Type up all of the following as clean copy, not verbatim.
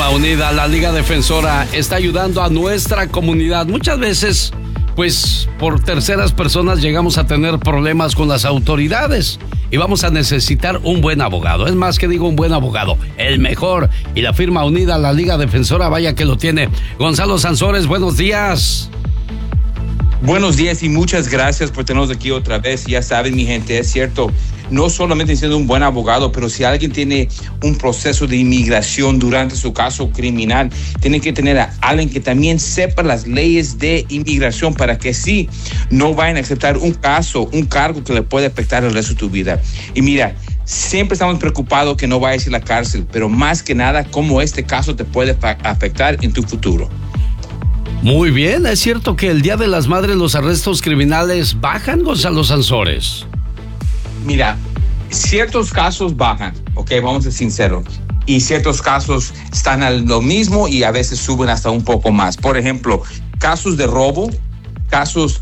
firma unida, la Liga Defensora, está ayudando a nuestra comunidad. Muchas veces, pues, por terceras personas llegamos a tener problemas con las autoridades y vamos a necesitar un buen abogado. Es más que digo un buen abogado, el mejor. Y la firma unida, la Liga Defensora, vaya que lo tiene. Gonzalo Sansores, buenos días. Buenos días y muchas gracias por tenernos aquí otra vez. Ya saben, mi gente, es cierto, no solamente siendo un buen abogado, pero si alguien tiene un proceso de inmigración durante su caso criminal, tiene que tener a alguien que también sepa las leyes de inmigración para que sí no vayan a aceptar un cargo que le puede afectar el resto de tu vida. Y mira, siempre estamos preocupados que no vayas a ir a la cárcel, pero más que nada, cómo este caso te puede afectar en tu futuro. Muy bien, ¿es cierto que el Día de las Madres los arrestos criminales bajan, Gonzalo Sansores? Mira, ciertos casos bajan, ok, vamos a ser sinceros, y ciertos casos están a lo mismo y a veces suben hasta un poco más. Por ejemplo, casos de robo, casos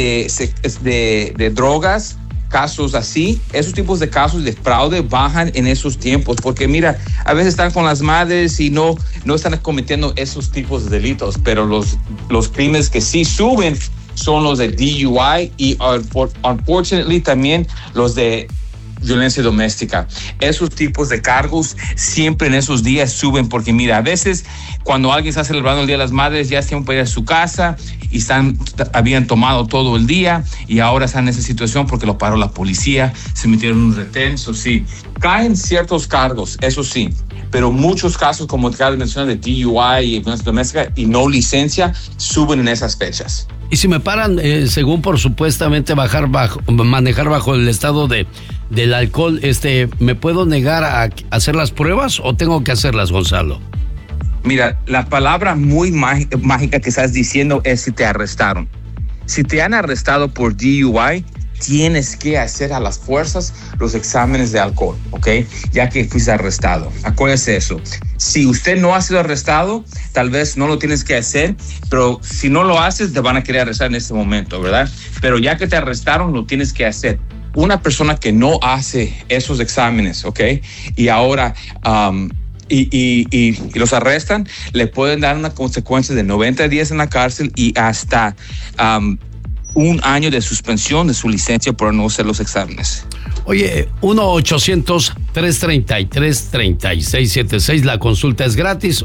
de drogas, casos así, esos tipos de casos de fraude bajan en esos tiempos, porque mira, a veces están con las madres y no están cometiendo esos tipos de delitos, pero los crímenes que sí suben son los de DUI y unfortunately también los de violencia doméstica. Esos tipos de cargos siempre en esos días suben, porque mira, a veces cuando alguien está celebrando el Día de las Madres ya siempre ir a su casa y habían tomado todo el día y ahora están en esa situación porque lo paró la policía, se metieron en un retén. Eso sí, caen ciertos cargos, eso sí, pero muchos casos, como te acabo de mencionar, de DUI y violencia doméstica y no licencia, suben en esas fechas. Y si me paran, según por supuestamente manejar bajo el estado del alcohol, ¿me puedo negar a hacer las pruebas o tengo que hacerlas, Gonzalo? Mira, la palabra muy mágica que estás diciendo es si te arrestaron. Si te han arrestado por DUI, tienes que hacer a las fuerzas los exámenes de alcohol, ¿ok? Ya que fuiste arrestado. Acuérdese eso. Si usted no ha sido arrestado, tal vez no lo tienes que hacer, pero si no lo haces, te van a querer arrestar en este momento, ¿verdad? Pero ya que te arrestaron, lo tienes que hacer. Una persona que no hace esos exámenes, ¿ok? Y ahora y los arrestan, le pueden dar una consecuencia de 90 días en la cárcel y hasta un año de suspensión de su licencia por no hacer los exámenes. Oye, 1-800-333-3676, la consulta es gratis,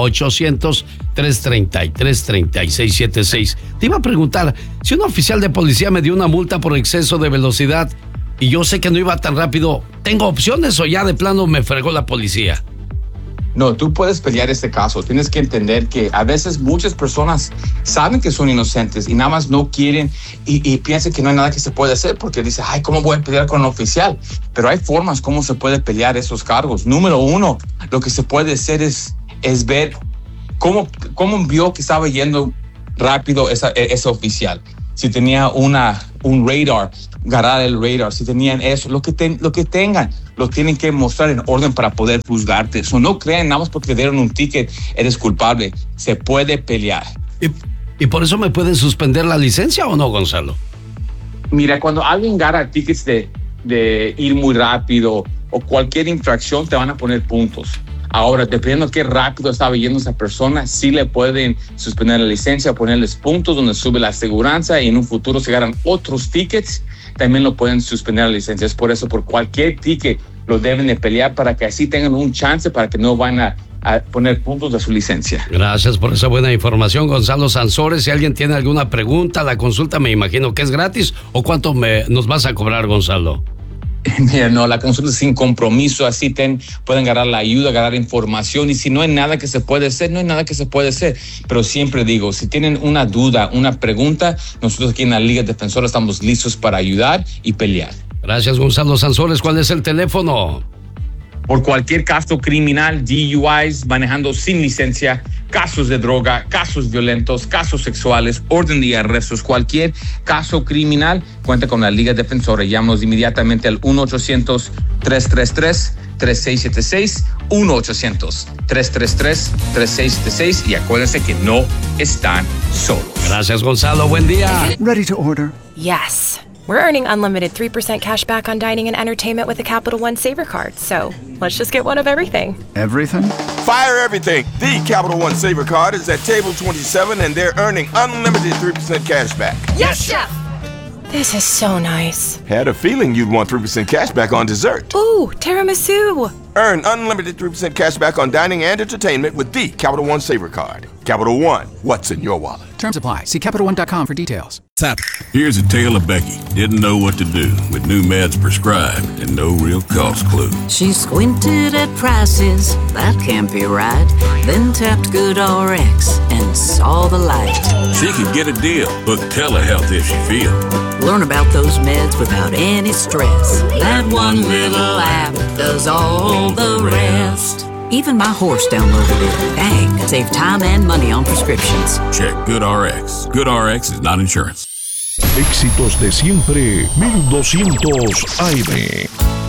1-800-333-3676. Te iba a preguntar, si un oficial de policía me dio una multa por exceso de velocidad y yo sé que no iba tan rápido, ¿tengo opciones o ya de plano me fregó la policía? No, tú puedes pelear este caso. Tienes que entender que a veces muchas personas saben que son inocentes y nada más no quieren y piensan que no hay nada que se puede hacer porque dicen, ay, ¿cómo voy a pelear con un oficial? Pero hay formas cómo se puede pelear esos cargos. Número uno, lo que se puede hacer es ver cómo vio que estaba yendo rápido ese oficial. Si tenía un radar, agarrar el radar, si tenían eso, lo que tengan, lo tienen que mostrar en orden para poder juzgarte. So, no crean, nada más porque te dieron un ticket, eres culpable. Se puede pelear. ¿Y por eso me pueden suspender la licencia o no, Gonzalo? Mira, cuando alguien gana tickets de ir muy rápido o cualquier infracción, te van a poner puntos. Ahora, dependiendo de qué rápido estaba yendo esa persona, sí le pueden suspender la licencia, ponerles puntos donde sube la aseguranza y en un futuro si ganan otros tickets, también lo pueden suspender la licencia. Es por eso, por cualquier ticket lo deben de pelear para que así tengan un chance para que no van a poner puntos de su licencia. Gracias por esa buena información, Gonzalo Sansores. Si alguien tiene alguna pregunta, la consulta me imagino que es gratis. ¿O cuánto nos vas a cobrar, Gonzalo? Mira, no, la consulta es sin compromiso, así pueden agarrar la ayuda, agarrar información, y si no hay nada que se puede hacer, no hay nada que se puede hacer. Pero siempre digo, si tienen una duda, una pregunta, nosotros aquí en la Liga Defensora estamos listos para ayudar y pelear. Gracias, Gonzalo Sansores. ¿Cuál es el teléfono? Por cualquier caso criminal, DUIs, manejando sin licencia, casos de droga, casos violentos, casos sexuales, orden de arrestos, cualquier caso criminal, cuenta con la Liga Defensora. Llámanos inmediatamente al 1-800-333-3676, 1-800-333-3676, y acuérdense que no están solos. Gracias, Gonzalo. Buen día. Ready to order. Yes. We're earning unlimited 3% cash back on dining and entertainment with a Capital One Saver card. So let's just get one of everything. Everything? Fire everything. The Capital One Saver card is at table 27 and they're earning unlimited 3% cash back. Yes, Chef! This is so nice. Had a feeling you'd want 3% cash back on dessert. Ooh, tiramisu. Earn unlimited 3% cash back on dining and entertainment with the Capital One Saver card. Capital One, what's in your wallet? Terms apply. See CapitalOne.com for details. Here's a tale of Becky. Didn't know what to do with new meds prescribed and no real cost clue. She squinted at prices, that can't be right. Then tapped GoodRx and saw the light. She could get a deal, book telehealth if she feel. Learn about those meds without any stress. That one little app does all the rest. Even my horse downloaded it. Dang, save time and money on prescriptions. Check GoodRx. GoodRx is not insurance. Éxitos de siempre, 1200 AM.